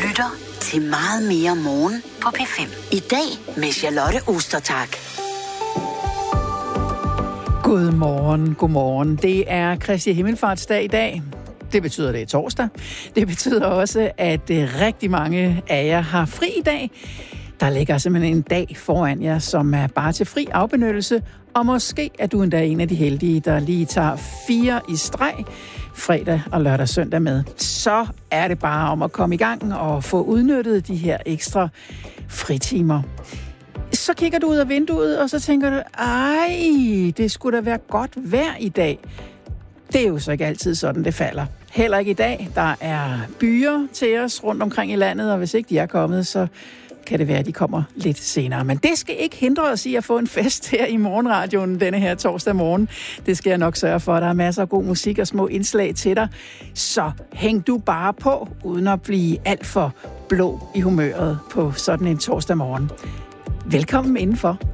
lytter til Meget mere morgen på P5. I dag med Charlotte Ostertag. Godmorgen. Det er Kristi Himmelfartsdag i dag. Det betyder, at det er torsdag. Det betyder også, at rigtig mange af jer har fri i dag. Der ligger simpelthen en dag foran jer, som er bare til fri afbenyttelse. Og måske er du endda en af de heldige, der lige tager 4 i streg, fredag og lørdag og søndag med. Så er det bare om at komme i gang og få udnyttet de her ekstra fritimer. Så kigger du ud af vinduet, og så tænker du, det skulle da være godt vejr i dag. Det er jo så ikke altid sådan, det falder. Heller ikke i dag. Der er byer til os rundt omkring i landet, og hvis ikke de er kommet, så kan det være, at de kommer lidt senere. Men det skal ikke hindre os i at få en fest her i morgenradioen denne her torsdag morgen. Det skal jeg nok sørge for. Der er masser af god musik og små indslag til dig. Så hæng du bare på, uden at blive alt for blå i humøret på sådan en torsdag morgen. Velkommen indenfor.